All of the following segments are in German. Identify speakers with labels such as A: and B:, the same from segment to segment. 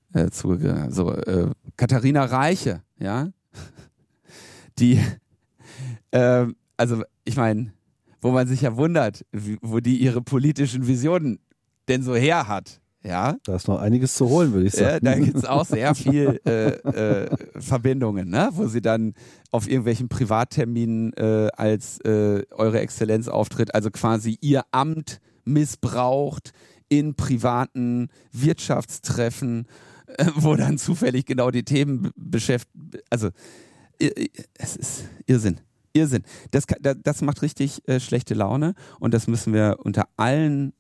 A: Katharina Reiche, ja, die, also ich meine, wo man sich ja wundert, wo die ihre politischen Visionen denn so her hat, ja.
B: Da ist noch einiges zu holen, würde ich sagen.
A: Da gibt es auch sehr viel Verbindungen, ne? Wo sie dann auf irgendwelchen Privatterminen als Eure Exzellenz auftritt, also quasi ihr Amt missbraucht in privaten Wirtschaftstreffen, wo dann zufällig genau die Themen beschäftigen. Also es ist Irrsinn. Das macht richtig schlechte Laune und das müssen wir unter allen,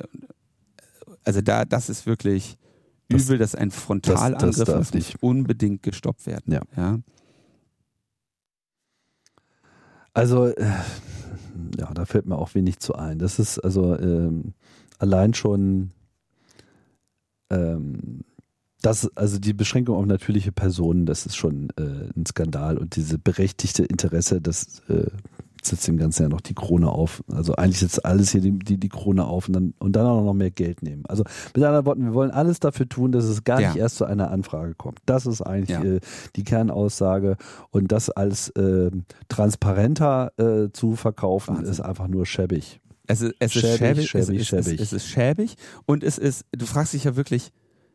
A: das ist wirklich übel, dass ein Frontalangriff das muss unbedingt gestoppt werden. Ja.
B: Also, da fällt mir auch wenig zu ein. Das ist also allein schon also die Beschränkung auf natürliche Personen, das ist schon ein Skandal und diese berechtigte Interesse, das setzt dem Ganzen ja noch die Krone auf. Also eigentlich setzt alles hier die Krone auf und dann auch noch mehr Geld nehmen. Also mit anderen Worten, wir wollen alles dafür tun, dass es gar nicht erst zu einer Anfrage kommt. Das ist eigentlich die Kernaussage und das als transparenter zu verkaufen, Wahnsinn. Ist einfach nur schäbig.
A: Es ist schäbig. Es ist schäbig und du fragst dich ja wirklich,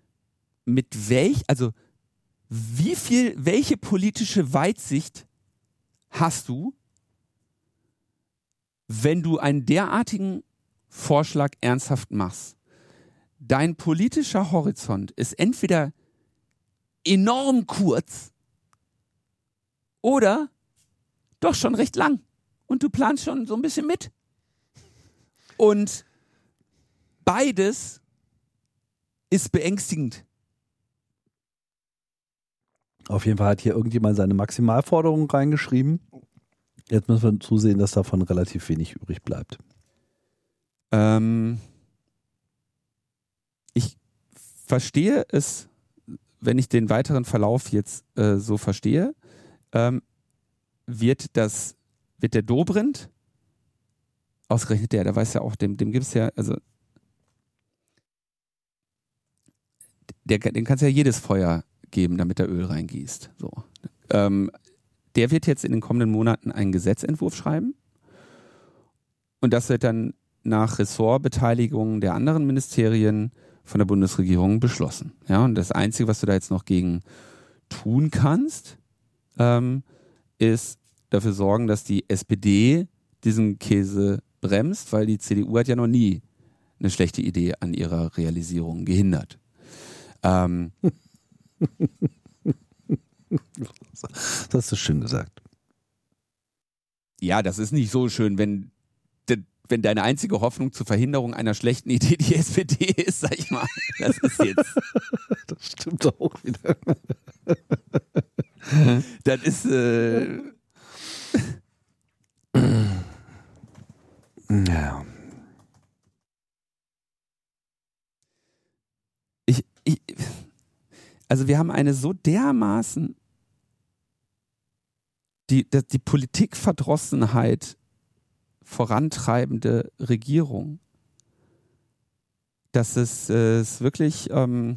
A: welche politische Weitsicht hast du, wenn du einen derartigen Vorschlag ernsthaft machst? Dein politischer Horizont ist entweder enorm kurz oder doch schon recht lang und du planst schon so ein bisschen mit. Und beides ist beängstigend.
B: Auf jeden Fall hat hier irgendjemand seine Maximalforderung reingeschrieben. Jetzt müssen wir zusehen, dass davon relativ wenig übrig bleibt.
A: Ich verstehe es, wenn ich den weiteren Verlauf jetzt so verstehe, wird der Dobrindt, ausgerechnet der weiß ja auch, dem gibt es ja, also den kannst ja jedes Feuer geben, damit er Öl reingießt. So. Der wird jetzt in den kommenden Monaten einen Gesetzentwurf schreiben und das wird dann nach Ressortbeteiligung der anderen Ministerien von der Bundesregierung beschlossen. Ja, und das Einzige, was du da jetzt noch gegen tun kannst, ist dafür sorgen, dass die SPD diesen Käse bremst, weil die CDU hat ja noch nie eine schlechte Idee an ihrer Realisierung gehindert.
B: Das hast du schön gesagt.
A: Ja, das ist nicht so schön, wenn deine einzige Hoffnung zur Verhinderung einer schlechten Idee die SPD ist, sag ich mal. Das ist jetzt.
B: Das stimmt auch wieder.
A: Das ist.
B: Ja.
A: Also wir haben eine so dermaßen die Politikverdrossenheit vorantreibende Regierung, dass es wirklich
B: dass man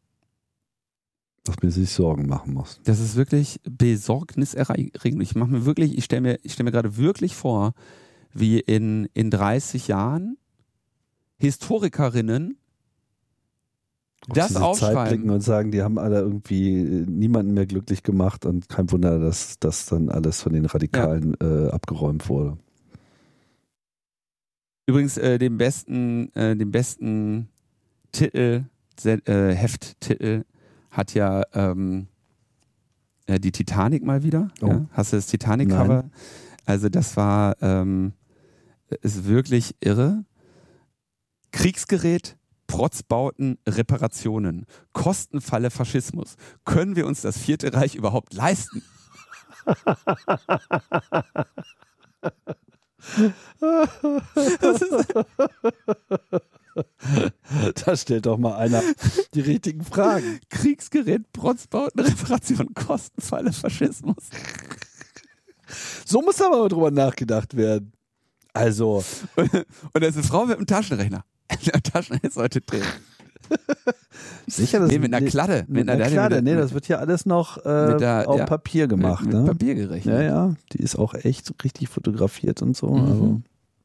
B: sich Sorgen machen muss.
A: Das ist wirklich besorgniserregend. Ich stelle mir gerade wirklich vor, wie in 30 Jahren Historikerinnen das aufschreiben.
B: Zeit blicken und sagen, die haben alle irgendwie niemanden mehr glücklich gemacht und kein Wunder, dass das dann alles von den Radikalen abgeräumt wurde.
A: Übrigens den besten Titel, Hefttitel hat ja die Titanic mal wieder.
B: Oh.
A: Ja? Hast du das Titanic-Cover? Also das war ist wirklich irre. Kriegsgerät, Protzbauten, Reparationen, Kostenfalle Faschismus. Können wir uns das Vierte Reich überhaupt leisten?
B: Da stellt doch mal einer die richtigen Fragen.
A: Kriegsgerät, Protzbauten, Reparationen, Kostenfalle Faschismus.
B: So muss aber mal drüber nachgedacht werden. Also.
A: Und da ist eine Frau mit einem Taschenrechner. Der Taschenrechner ist heute drin.
B: Sicher, das
A: mit einer Kladde.
B: Mit einer Kladde. Nee, das wird ja alles noch auf Papier gemacht.
A: Mit Papier gerechnet.
B: Ja, die ist auch echt richtig fotografiert und so. Also.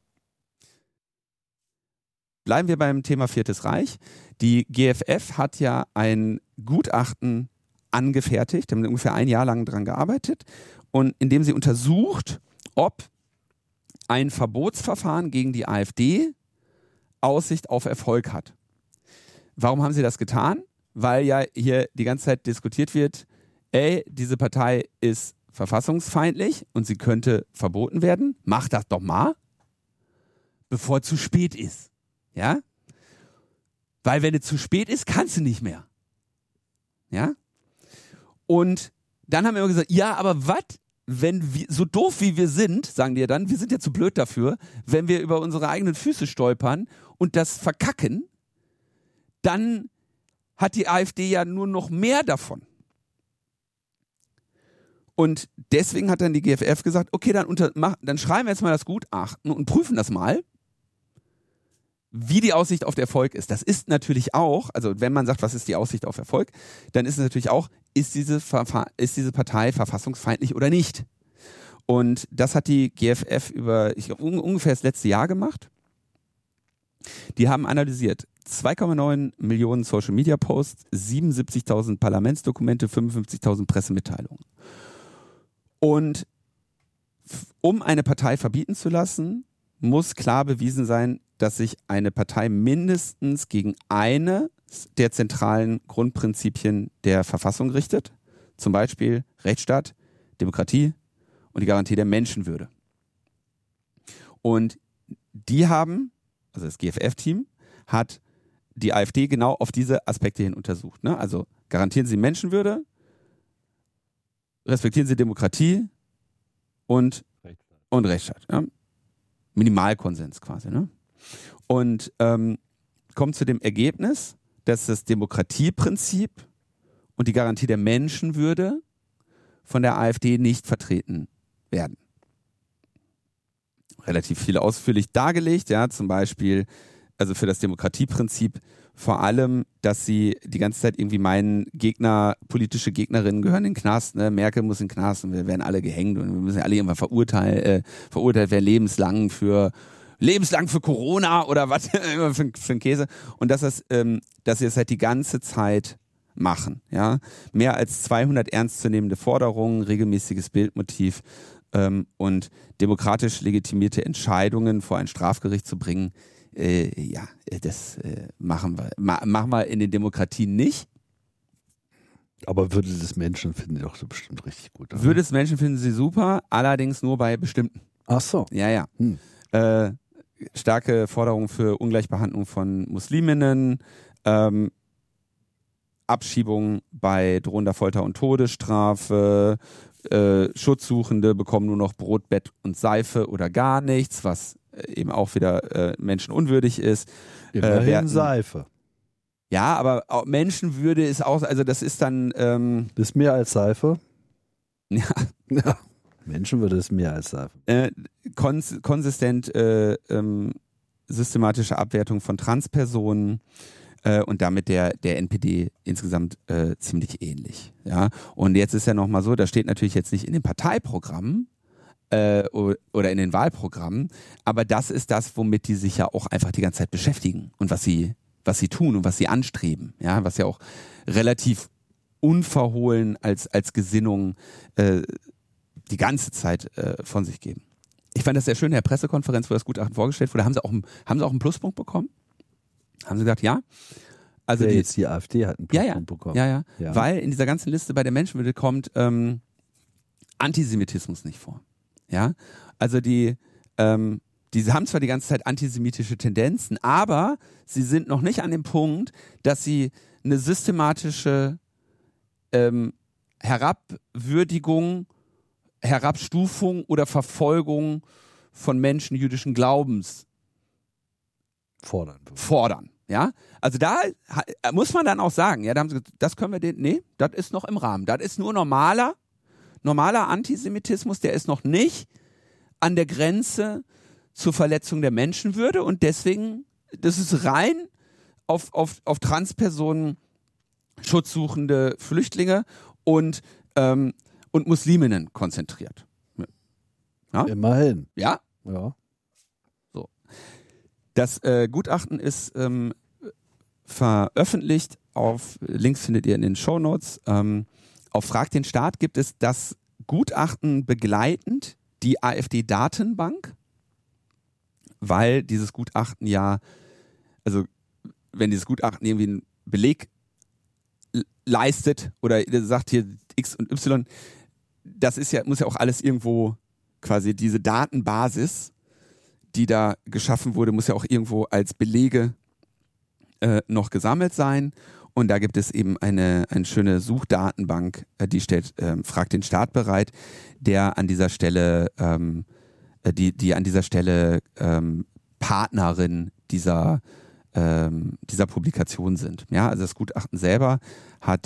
A: Bleiben wir beim Thema Viertes Reich. Die GFF hat ja ein Gutachten angefertigt, haben ungefähr ein Jahr lang daran gearbeitet, und indem sie untersucht, ob ein Verbotsverfahren gegen die AfD Aussicht auf Erfolg hat. Warum haben sie das getan? Weil ja hier die ganze Zeit diskutiert wird, diese Partei ist verfassungsfeindlich und sie könnte verboten werden. Mach das doch mal, bevor es zu spät ist. Ja? Weil wenn es zu spät ist, kannst du nicht mehr. Ja? Und dann haben wir immer gesagt, ja, aber was, wenn wir, so doof wie wir sind, sagen die ja dann, wir sind ja zu blöd dafür, wenn wir über unsere eigenen Füße stolpern und das verkacken, dann hat die AfD ja nur noch mehr davon. Und deswegen hat dann die GFF gesagt, okay, dann schreiben wir jetzt mal das Gutachten und prüfen das mal, wie die Aussicht auf Erfolg ist. Das ist natürlich auch, also wenn man sagt, was ist die Aussicht auf Erfolg, dann ist es natürlich auch, ist diese Partei verfassungsfeindlich oder nicht? Und das hat die GFF über ungefähr das letzte Jahr gemacht. Die haben analysiert 2,9 Millionen Social-Media-Posts, 77.000 Parlamentsdokumente, 55.000 Pressemitteilungen. Und um eine Partei verbieten zu lassen, muss klar bewiesen sein, dass sich eine Partei mindestens gegen eine der zentralen Grundprinzipien der Verfassung richtet, zum Beispiel Rechtsstaat, Demokratie und die Garantie der Menschenwürde. Und die haben, also das GFF-Team, hat die AfD genau auf diese Aspekte hin untersucht. Ne? Also garantieren Sie Menschenwürde, respektieren Sie Demokratie und Rechtsstaat. Ja? Minimalkonsens quasi. Ne? Und kommt zu dem Ergebnis, dass das Demokratieprinzip und die Garantie der Menschenwürde von der AfD nicht vertreten werden. Relativ viel ausführlich dargelegt, ja, zum Beispiel, also für das Demokratieprinzip vor allem, dass sie die ganze Zeit irgendwie meinen, politische Gegnerinnen gehören in den Knast, ne? Merkel muss in den Knast und wir werden alle gehängt und wir müssen alle irgendwann verurteilt werden lebenslang für Corona oder was für ein Käse. Und dass sie es halt die ganze Zeit machen. Ja? Mehr als 200 ernstzunehmende Forderungen, regelmäßiges Bildmotiv und demokratisch legitimierte Entscheidungen vor ein Strafgericht zu bringen. Das machen wir in den Demokratien nicht.
B: Aber Würde des Menschen finden die doch bestimmt richtig gut. Oder?
A: Würde des Menschen finden sie super, allerdings nur bei bestimmten.
B: Ach so.
A: Ja. Starke Forderungen für Ungleichbehandlung von Musliminnen, Abschiebung bei drohender Folter und Todesstrafe, Schutzsuchende bekommen nur noch Brot, Bett und Seife oder gar nichts, was eben auch wieder menschenunwürdig ist.
B: Immerhin Seife.
A: Ja, aber auch Menschenwürde ist auch, also das ist dann...
B: ist mehr als Seife?
A: Ja.
B: Menschenwürde ist mehr als Seife.
A: Konsistent systematische Abwertung von Transpersonen und damit der NPD insgesamt ziemlich ähnlich. Ja? Und jetzt ist ja nochmal so, das steht natürlich jetzt nicht in den Parteiprogrammen oder in den Wahlprogrammen, aber das ist das, womit die sich ja auch einfach die ganze Zeit beschäftigen und was sie tun und was sie anstreben. Ja? Was ja auch relativ unverhohlen als Gesinnung die ganze Zeit von sich geben. Ich fand das sehr schön in der Pressekonferenz, wo das Gutachten vorgestellt wurde, haben sie auch einen Pluspunkt bekommen? Haben sie gesagt, ja. Also
B: jetzt die AfD hat einen Pluspunkt bekommen.
A: Ja. Weil in dieser ganzen Liste bei der Menschenwürde kommt Antisemitismus nicht vor. Ja, also die haben zwar die ganze Zeit antisemitische Tendenzen, aber sie sind noch nicht an dem Punkt, dass sie eine systematische Herabwürdigung, Herabstufung oder Verfolgung von Menschen jüdischen Glaubens fordern. Ja, also da muss man dann auch sagen, ja, da haben sie gesagt, das können wir das ist noch im Rahmen. Das ist nur normaler Antisemitismus, der ist noch nicht an der Grenze zur Verletzung der Menschenwürde und deswegen, das ist rein auf Transpersonen, schutzsuchende Flüchtlinge und Musliminnen konzentriert. Ja?
B: Immerhin.
A: Ja?
B: Ja.
A: So. Das Gutachten ist veröffentlicht. Links findet ihr in den Shownotes. Auf Frag den Staat gibt es das Gutachten begleitend die AfD-Datenbank, weil dieses Gutachten ja, also wenn dieses Gutachten irgendwie einen Beleg leistet oder sagt hier X und Y, das ist ja, muss ja auch alles irgendwo quasi diese Datenbasis, die da geschaffen wurde, muss ja auch irgendwo als Belege noch gesammelt sein. Und da gibt es eben eine schöne Suchdatenbank, die stellt Frag den Staat bereit, der an dieser Stelle, die an dieser Stelle Partnerin dieser Publikation sind. Ja, also das Gutachten selber hat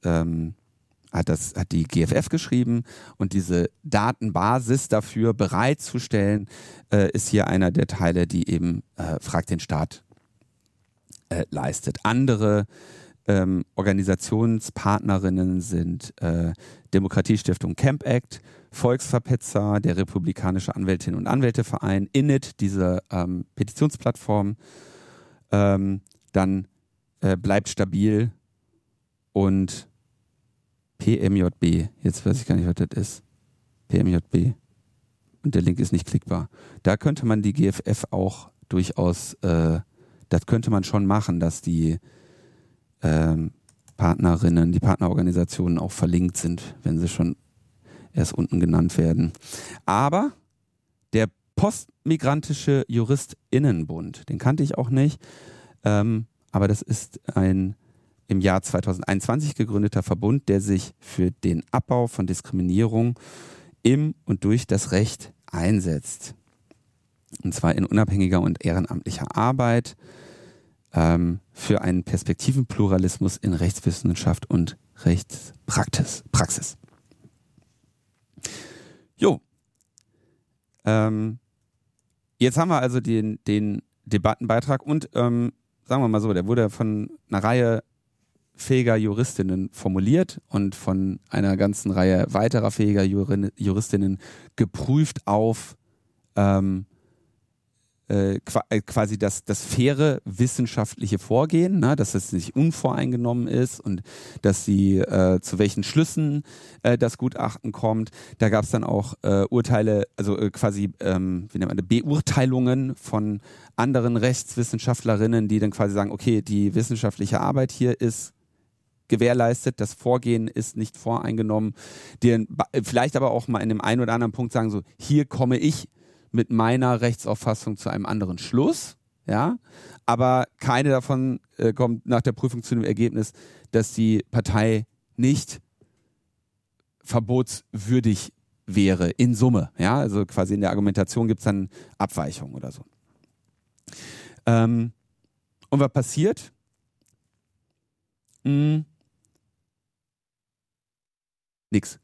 A: die GFF geschrieben und diese Datenbasis dafür bereitzustellen, ist hier einer der Teile, die eben Frag den Staat leistet. Andere Organisationspartnerinnen sind Demokratiestiftung Camp Act, Volksverpetzer, der Republikanische Anwältinnen und Anwälteverein, INIT, diese Petitionsplattform, dann Bleibt stabil und PMJB. Jetzt weiß ich gar nicht, was das ist. PMJB. Und der Link ist nicht klickbar. Da könnte man die GFF auch durchaus, das könnte man schon machen, dass die Partnerinnen, die Partnerorganisationen auch verlinkt sind, wenn sie schon erst unten genannt werden. Aber der Postmigrantische JuristInnenbund, den kannte ich auch nicht, aber das ist ein im Jahr 2021 gegründeter Verbund, der sich für den Abbau von Diskriminierung im und durch das Recht einsetzt. Und zwar in unabhängiger und ehrenamtlicher Arbeit, für einen Perspektivenpluralismus in Rechtswissenschaft und Rechtspraxis. Jo. Jetzt haben wir also den Debattenbeitrag und sagen wir mal so, der wurde von einer Reihe fähiger Juristinnen formuliert und von einer ganzen Reihe weiterer fähiger Juristinnen geprüft auf quasi das faire wissenschaftliche Vorgehen, ne, dass es nicht unvoreingenommen ist und dass sie zu welchen Schlüssen das Gutachten kommt. Da gab es dann auch Urteile, also quasi wie nennt man das, Beurteilungen von anderen Rechtswissenschaftlerinnen, die dann quasi sagen, okay, die wissenschaftliche Arbeit hier ist gewährleistet, das Vorgehen ist nicht voreingenommen, die vielleicht aber auch mal in dem einen oder anderen Punkt sagen, so, hier komme ich mit meiner Rechtsauffassung zu einem anderen Schluss, ja, aber keine davon kommt nach der Prüfung zu dem Ergebnis, dass die Partei nicht verbotswürdig wäre in Summe, ja, also quasi in der Argumentation gibt es dann Abweichungen oder so. Und was passiert? Nix.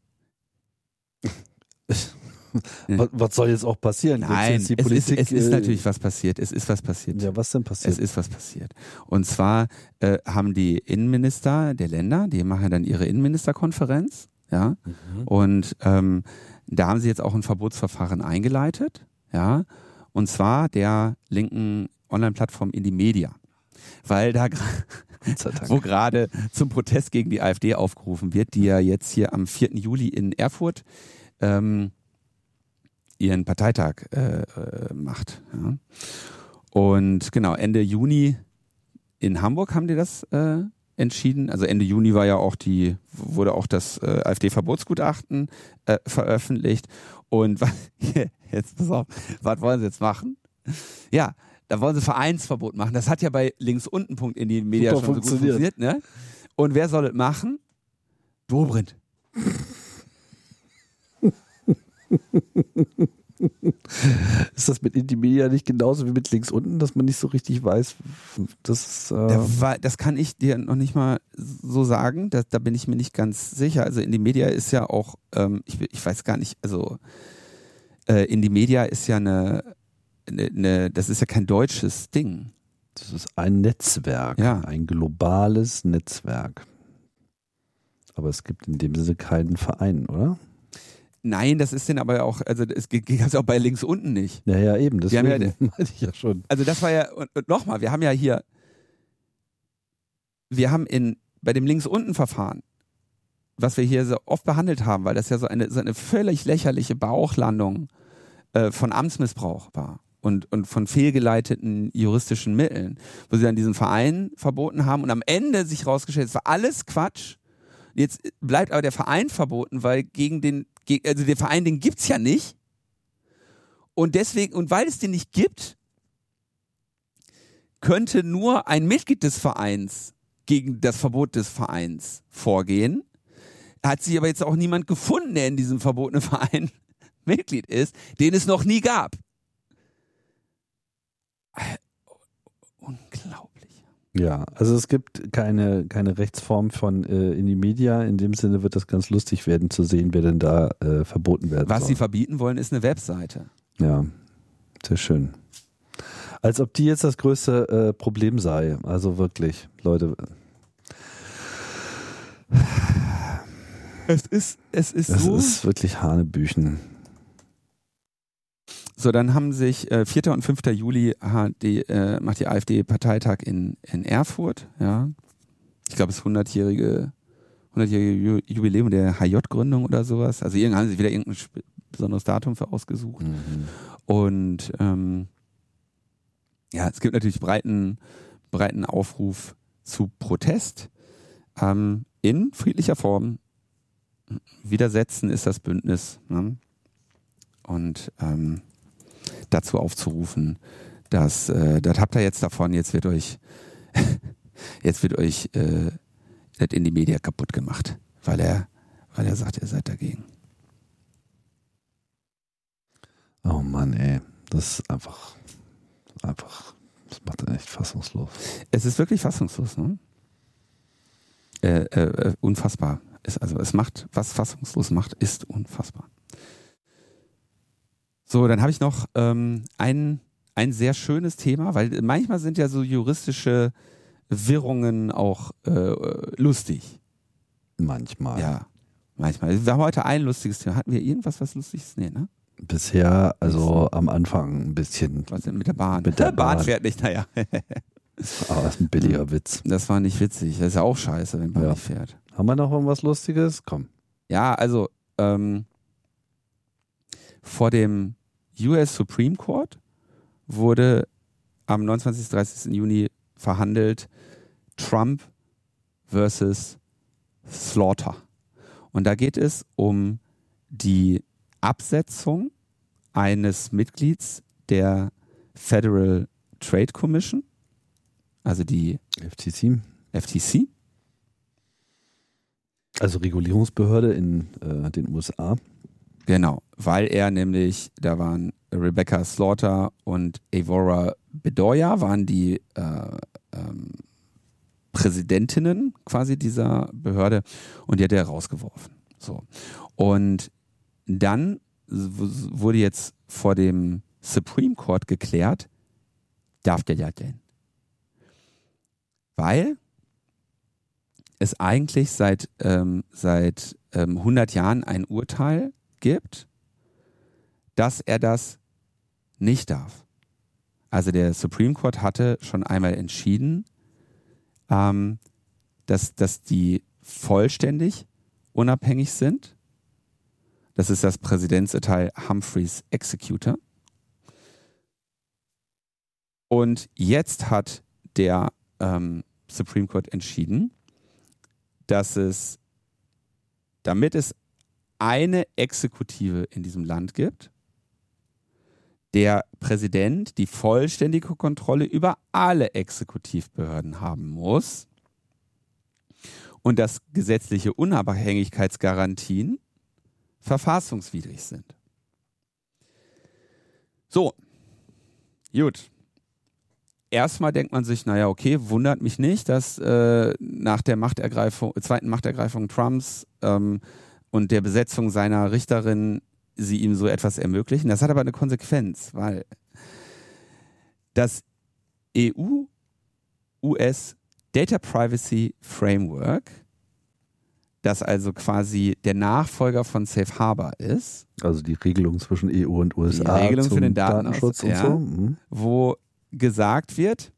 B: Was soll jetzt auch passieren?
A: Nein,
B: jetzt die Politik,
A: es ist natürlich was passiert. Es ist was passiert.
B: Ja, was denn passiert?
A: Es ist was passiert. Und zwar haben die Innenminister der Länder, die machen dann ihre Innenministerkonferenz, ja. Und da haben sie jetzt auch ein Verbotsverfahren eingeleitet, ja. Und zwar der linken Online-Plattform Indymedia. Weil da wo gerade zum Protest gegen die AfD aufgerufen wird, die ja jetzt hier am 4. Juli in Erfurt ihren Parteitag macht. Ja. Und genau, Ende Juni in Hamburg haben die das entschieden. Also Ende Juni war ja auch wurde auch das AfD-Verbotsgutachten veröffentlicht. Und jetzt pass auf, was wollen sie jetzt machen? Ja, da wollen sie Vereinsverbot machen. Das hat ja bei links-unten.Indymedia schon so gut funktioniert. Ne? Und wer soll es machen? Dobrindt.
B: Ist das mit Indymedia nicht genauso wie mit links unten, dass man nicht so richtig weiß,
A: das kann ich dir noch nicht mal so sagen, da bin ich mir nicht ganz sicher. Also Indymedia ist ja auch, ich weiß gar nicht, also Indymedia ist ja das ist ja kein deutsches Ding.
B: Das ist ein Netzwerk,
A: Ja.
B: ein globales Netzwerk. Aber es gibt in dem Sinne keinen Verein, oder?
A: Nein, das ist denn aber auch, also es gab es auch bei links unten nicht.
B: Ja, eben,
A: Wir haben ja-
B: deswegen meinte ich ja schon.
A: Also das war ja, und nochmal, wir haben ja hier, bei dem Links-Unten-Verfahren, was wir hier so oft behandelt haben, weil das ja so eine völlig lächerliche Bauchlandung von Amtsmissbrauch war und von fehlgeleiteten juristischen Mitteln, wo sie dann diesen Verein verboten haben und am Ende sich rausgestellt, es war alles Quatsch. Jetzt bleibt aber der Verein verboten, weil also der Verein, den gibt's ja nicht. Und deswegen, und weil es den nicht gibt, könnte nur ein Mitglied des Vereins gegen das Verbot des Vereins vorgehen. Hat sich aber jetzt auch niemand gefunden, der in diesem verbotenen Verein Mitglied ist, den es noch nie gab. Unglaublich.
B: Ja, also es gibt keine Rechtsform von in die Media. In dem Sinne wird das ganz lustig werden zu sehen, wer denn da verboten werden
A: Was
B: soll.
A: sie verbieten wollen, ist eine Webseite.
B: Ja, sehr schön. Als ob die jetzt das größte Problem sei. Also wirklich, Leute.
A: Es ist
B: Das
A: so.
B: ist wirklich Hanebüchen.
A: So, dann haben sich 4. und 5. Juli macht die AfD Parteitag in Erfurt. Ja, ich glaube, es ist 100-jährige Jubiläum der HJ-Gründung oder sowas. Also haben sie wieder irgendein besonderes Datum für ausgesucht.
B: Mhm.
A: Und ja, es gibt natürlich breiten Aufruf zu Protest in friedlicher Form. Widersetzen ist das Bündnis. Ne? Und dazu aufzurufen, dass das habt ihr jetzt davon, jetzt wird euch das in die Media kaputt gemacht, weil er sagt, ihr seid dagegen.
B: Oh Mann, ey. Das ist einfach, das macht einen echt fassungslos.
A: Es ist wirklich fassungslos, ne? Unfassbar. Es macht, was fassungslos macht, ist unfassbar. So, dann habe ich noch ein sehr schönes Thema, weil manchmal sind ja so juristische Wirrungen auch lustig.
B: Manchmal.
A: Ja, manchmal. Wir haben heute ein lustiges Thema. Hatten wir irgendwas, was Lustiges? Nee, ne?
B: Bisher, also am Anfang ein bisschen.
A: Was denn mit der Bahn?
B: Mit der
A: Bahn
B: Bahn.
A: fährt nicht, naja.
B: Aber das ist ein billiger Witz.
A: Das war nicht witzig. Das ist ja auch scheiße, wenn Bahn
B: Ja.
A: nicht fährt.
B: Haben wir noch irgendwas Lustiges? Komm.
A: Ja, also vor dem US Supreme Court wurde am 29. 30. Juni verhandelt Trump versus Slaughter. Und da geht es um die Absetzung eines Mitglieds der Federal Trade Commission, also die
B: FTC.
A: FTC.
B: Also Regulierungsbehörde in den USA.
A: Genau, weil er nämlich, da waren Rebecca Slaughter und Evora Bedoya, waren die Präsidentinnen quasi dieser Behörde und die hat er rausgeworfen. So. Und dann wurde jetzt vor dem Supreme Court geklärt, darf der ja denn? Weil es eigentlich seit 100 Jahren ein Urteil gibt, dass er das nicht darf. Also der Supreme Court hatte schon einmal entschieden, dass die vollständig unabhängig sind. Das ist das Präzedenzurteil Humphreys Executor. Und jetzt hat der Supreme Court entschieden, dass damit es eine Exekutive in diesem Land gibt, der Präsident die vollständige Kontrolle über alle Exekutivbehörden haben muss und dass gesetzliche Unabhängigkeitsgarantien verfassungswidrig sind. So, gut. Erstmal denkt man sich, naja, okay, wundert mich nicht, dass nach der zweiten Machtergreifung Trumps und der Besetzung seiner Richterin sie ihm so etwas ermöglichen. Das hat aber eine Konsequenz, weil das US Data Privacy Framework, das also quasi der Nachfolger von Safe Harbor ist.
B: Also die Regelung zwischen EU und USA.
A: Die Regelung
B: zum
A: für den
B: Datenschutz und so. Mhm.
A: Wo gesagt wird,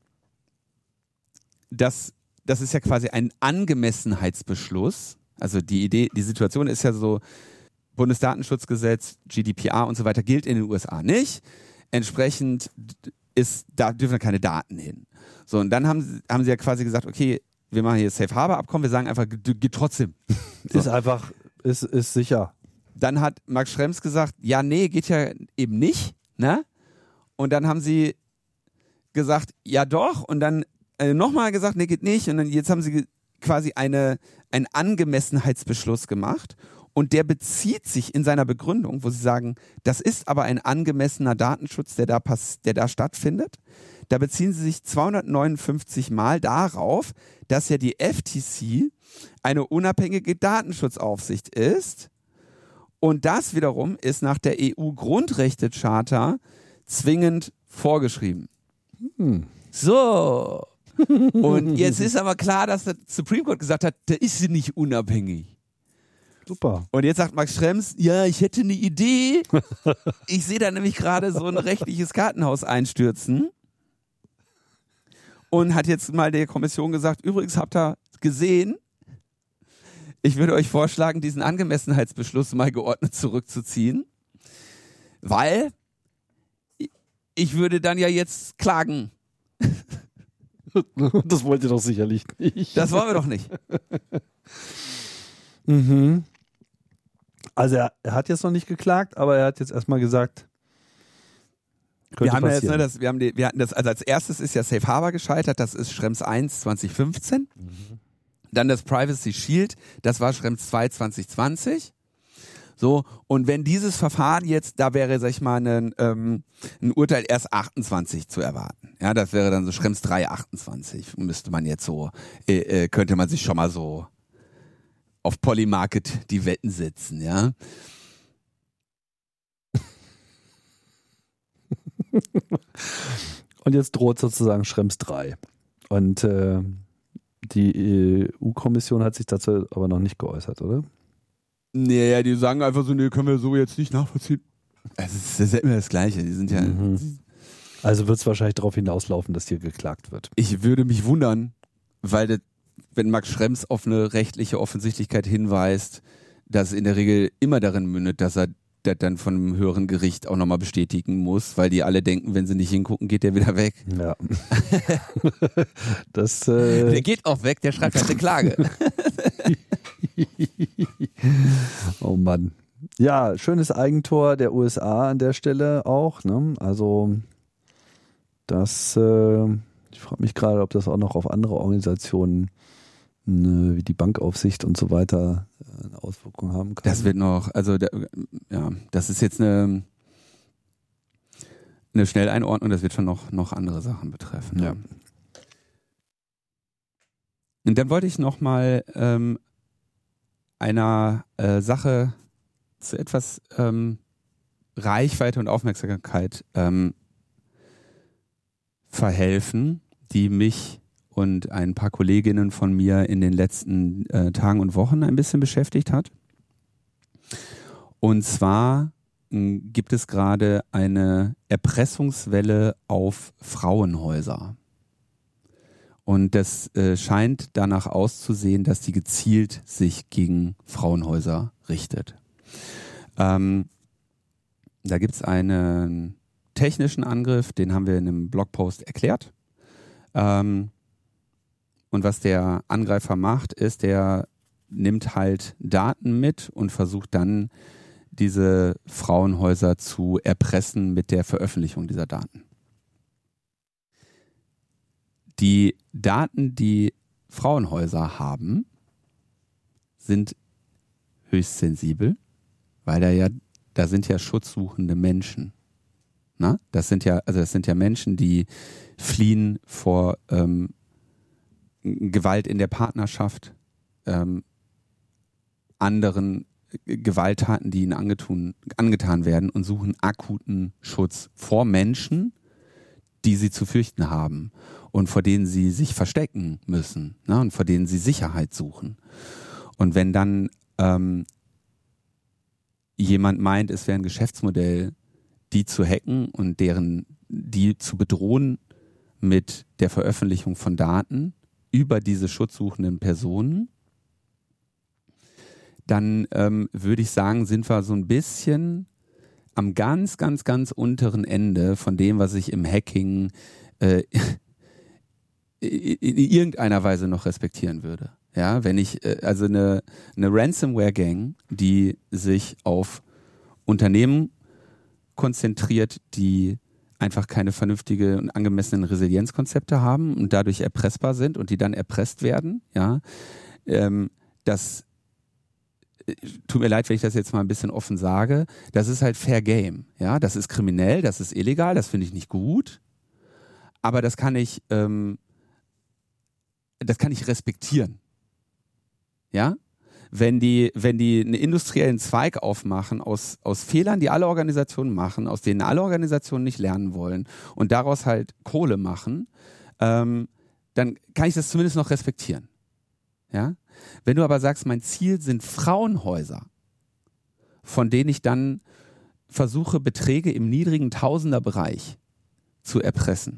A: dass das ist ja quasi ein Angemessenheitsbeschluss. Also die Situation ist ja so, Bundesdatenschutzgesetz, GDPR und so weiter gilt in den USA nicht. Entsprechend da dürfen keine Daten hin. So, und dann haben sie ja quasi gesagt, okay, wir machen hier Safe Harbor Abkommen, wir sagen einfach, geht trotzdem. So.
B: Ist sicher.
A: Dann hat Max Schrems gesagt, ja, nee, geht ja eben nicht, ne? Und dann haben sie gesagt, ja doch, und dann nochmal gesagt, nee, geht nicht, und dann jetzt haben sie quasi einen Angemessenheitsbeschluss gemacht, und der bezieht sich in seiner Begründung, wo sie sagen, das ist aber ein angemessener Datenschutz, der da stattfindet. Da beziehen sie sich 259 Mal darauf, dass ja die FTC eine unabhängige Datenschutzaufsicht ist. Und das wiederum ist nach der EU-Grundrechtecharta zwingend vorgeschrieben. So. Und jetzt ist aber klar, dass der Supreme Court gesagt hat, da ist sie nicht unabhängig.
B: Super.
A: Und jetzt sagt Max Schrems, ja, ich hätte eine Idee. Ich sehe da nämlich gerade so ein rechtliches Kartenhaus einstürzen. Und hat jetzt mal der Kommission gesagt, übrigens habt ihr gesehen, ich würde euch vorschlagen, diesen Angemessenheitsbeschluss mal geordnet zurückzuziehen, weil ich würde dann ja jetzt klagen.
B: Das wollt ihr doch sicherlich nicht.
A: Das wollen wir doch nicht.
B: Mhm. Also er hat jetzt noch nicht geklagt, aber er hat jetzt erstmal gesagt,
A: wir haben ja jetzt, wir hatten das, also als erstes ist ja Safe Harbor gescheitert, das ist Schrems 1 2015. Dann das Privacy Shield, das war Schrems 2 2020. So, und wenn dieses Verfahren jetzt, da wäre, sag ich mal, ein Urteil erst 28 zu erwarten. Ja, das wäre dann so Schrems 3 28. Müsste man jetzt so, könnte man sich schon mal so auf Polymarket die Wetten setzen, ja.
B: Und jetzt droht sozusagen Schrems 3. Und die EU-Kommission hat sich dazu aber noch nicht geäußert, oder?
A: Nee, ja, die sagen einfach so, nee, können wir so jetzt nicht nachvollziehen. Das ist ja immer das Gleiche. Die sind ja.
B: Also wird es wahrscheinlich darauf hinauslaufen, dass hier geklagt wird.
A: Ich würde mich wundern, weil wenn Max Schrems auf eine rechtliche Offensichtlichkeit hinweist, das in der Regel immer darin mündet, dass er das dann von einem höheren Gericht auch nochmal bestätigen muss, weil die alle denken, wenn sie nicht hingucken, geht der wieder weg.
B: Ja.
A: Der geht auch weg, der schreibt halt eine Klage.
B: Oh Mann. Ja, schönes Eigentor der USA an der Stelle auch, ne? Also das, ich frage mich gerade, ob das auch noch auf andere Organisationen wie die Bankaufsicht und so weiter eine Auswirkung haben kann.
A: Das wird noch, also das ist jetzt eine Schnelleinordnung, das wird schon noch andere Sachen betreffen.
B: Ja.
A: Und dann wollte ich noch mal einer Sache zu etwas Reichweite und Aufmerksamkeit verhelfen, die mich und ein paar Kolleginnen von mir in den letzten Tagen und Wochen ein bisschen beschäftigt hat. Und zwar gibt es gerade eine Erpressungswelle auf Frauenhäuser. Und das scheint danach auszusehen, dass die gezielt sich gegen Frauenhäuser richtet. Da gibt es einen technischen Angriff, den haben wir in einem Blogpost erklärt. Und was der Angreifer macht, ist, der nimmt halt Daten mit und versucht dann, diese Frauenhäuser zu erpressen mit der Veröffentlichung dieser Daten. Die Daten, die Frauenhäuser haben, sind höchst sensibel, weil da sind ja schutzsuchende Menschen. Na? Das sind ja Menschen, die fliehen vor Gewalt in der Partnerschaft, anderen Gewalttaten, die ihnen angetan werden und suchen akuten Schutz vor Menschen, die sie zu fürchten haben und vor denen sie sich verstecken müssen, ne, und vor denen sie Sicherheit suchen. Und wenn dann jemand meint, es wäre ein Geschäftsmodell, die zu hacken und die zu bedrohen mit der Veröffentlichung von Daten über diese schutzsuchenden Personen, dann würde ich sagen, sind wir so ein bisschen am ganz, ganz, ganz unteren Ende von dem, was ich im Hacking in irgendeiner Weise noch respektieren würde. Ja, wenn ich also eine Ransomware-Gang, die sich auf Unternehmen konzentriert, die einfach keine vernünftige und angemessenen Resilienzkonzepte haben und dadurch erpressbar sind und die dann erpresst werden, ja, das tut mir leid, wenn ich das jetzt mal ein bisschen offen sage, das ist halt Fair Game, ja, das ist kriminell, das ist illegal, das finde ich nicht gut, aber das kann ich respektieren, ja. Wenn die einen industriellen Zweig aufmachen aus Fehlern, die alle Organisationen machen, aus denen alle Organisationen nicht lernen wollen und daraus halt Kohle machen, dann kann ich das zumindest noch respektieren. Ja? Wenn du aber sagst, mein Ziel sind Frauenhäuser, von denen ich dann versuche, Beträge im niedrigen Tausenderbereich zu erpressen,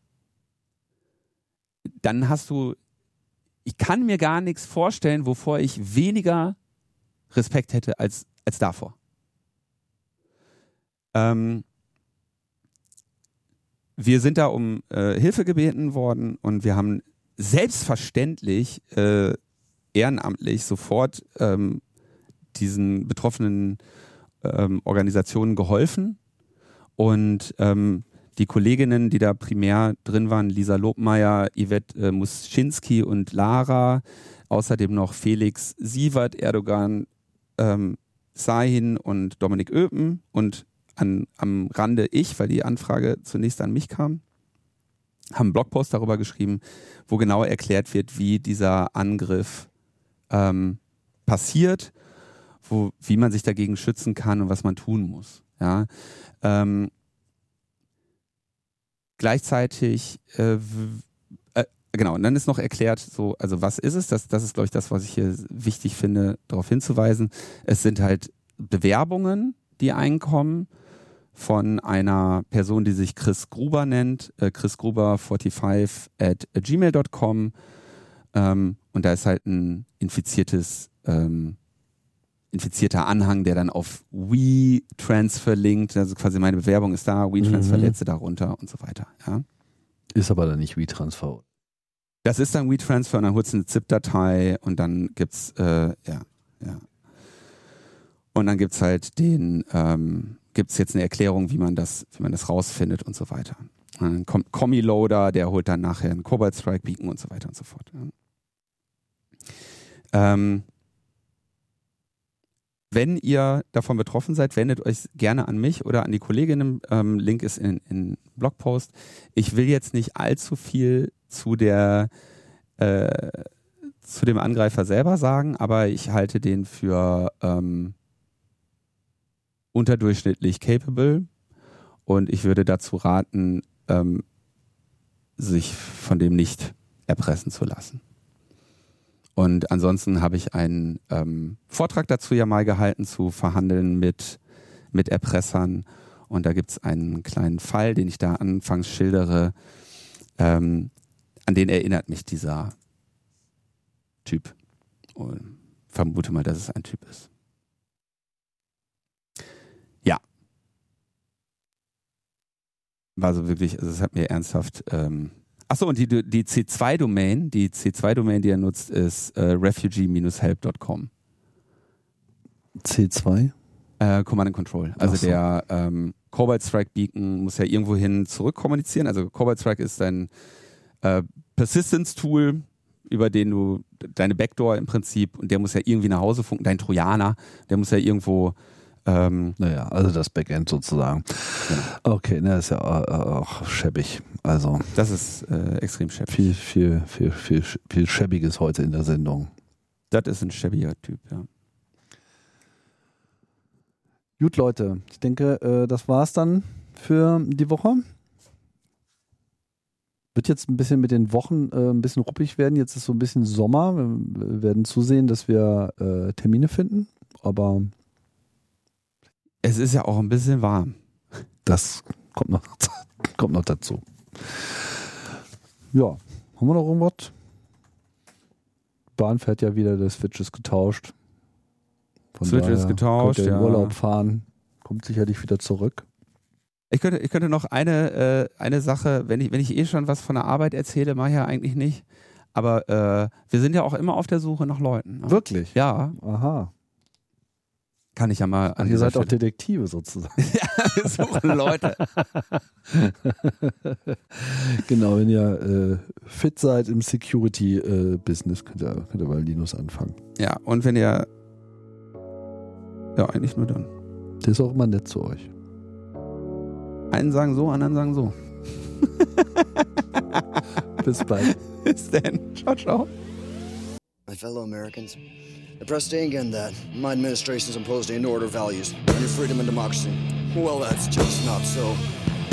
A: dann ich kann mir gar nichts vorstellen, wovor ich weniger Respekt hätte als davor. Wir sind da um Hilfe gebeten worden und wir haben selbstverständlich ehrenamtlich sofort diesen betroffenen Organisationen geholfen und die Kolleginnen, die da primär drin waren, Lisa Lobmeier, Yvette Muschinski und Lara, außerdem noch Felix Sievert, Erdogan, Sahin und Dominik Öpen und am Rande ich, weil die Anfrage zunächst an mich kam, haben einen Blogpost darüber geschrieben, wo genau erklärt wird, wie dieser Angriff passiert, wie man sich dagegen schützen kann und was man tun muss. Ja, gleichzeitig, genau, und dann ist noch erklärt, so, also was ist es? Das ist, glaube ich, das, was ich hier wichtig finde, darauf hinzuweisen. Es sind halt Bewerbungen, die einkommen von einer Person, die sich Chris Gruber nennt, chrisgruber45@gmail.com, und da ist halt ein infizierter Anhang, der dann auf WeTransfer linkt, also quasi meine Bewerbung ist da, WeTransfer letzte darunter und so weiter. Ja.
B: Ist aber dann nicht WeTransfer.
A: Das ist dann WeTransfer und dann holst du eine ZIP-Datei und dann gibt's, und dann gibt's halt gibt's jetzt eine Erklärung, wie man das rausfindet und so weiter. Und dann kommt Commi-Loader, der holt dann nachher einen Cobalt Strike Beacon und so weiter und so fort. Ja. Wenn ihr davon betroffen seid, wendet euch gerne an mich oder an die Kolleginnen. Link ist in Blogpost. Ich will jetzt nicht allzu viel zu dem Angreifer selber sagen, aber ich halte den für unterdurchschnittlich capable und ich würde dazu raten, sich von dem nicht erpressen zu lassen. Und ansonsten habe ich einen Vortrag dazu ja mal gehalten, zu verhandeln mit Erpressern. Und da gibt es einen kleinen Fall, den ich da anfangs schildere. An den erinnert mich dieser Typ. Und vermute mal, dass es ein Typ ist. Ja. War so wirklich, also es hat mir ernsthaft... Achso, und die C2-Domain, die er nutzt, ist refugee-help.com.
B: C2?
A: Command and Control. Also so. Der Cobalt Strike Beacon muss ja irgendwo hin zurückkommunizieren. Also Cobalt Strike ist ein Persistence-Tool, über den du deine Backdoor im Prinzip, und der muss ja irgendwie nach Hause funken, dein Trojaner, der muss ja irgendwo
B: naja, also das Backend sozusagen. Genau. Okay, das ist ja auch schäbig. Also
A: das ist extrem schäbig.
B: Viel Schäbiges heute in der Sendung.
A: Das ist ein schäbiger Typ, ja.
B: Gut, Leute, ich denke, das war's dann für die Woche. Wird jetzt ein bisschen mit den Wochen ein bisschen ruppig werden. Jetzt ist so ein bisschen Sommer. Wir werden zusehen, dass wir Termine finden. Aber
A: es ist ja auch ein bisschen warm.
B: Das kommt noch dazu. Ja, haben wir noch irgendwas? Bahn fährt ja wieder, der Switch ist getauscht. Von
A: Switch ist getauscht,
B: könnt ihr in
A: ja.
B: Urlaub fahren, kommt sicherlich wieder zurück.
A: Ich könnte noch eine Sache, wenn ich eh schon was von der Arbeit erzähle, mache ich ja eigentlich nicht. Aber wir sind ja auch immer auf der Suche nach Leuten. Ne?
B: Wirklich?
A: Ja.
B: Aha.
A: Kann ich ja mal
B: Ach, ihr seid auch Detektive sozusagen.
A: Ja, wir suchen Leute.
B: Genau, wenn ihr fit seid im Security-Business, könnt ihr bei Linus anfangen.
A: Ja, und wenn ihr ja, eigentlich nur dann.
B: Der ist auch immer nett zu euch.
A: Einen sagen so, anderen sagen so.
B: Bis bald.
A: Bis dann. Ciao, ciao.
C: My fellow Americans, I press stay again that my administration's imposed a new order of values on your freedom and democracy. Well, that's just not so.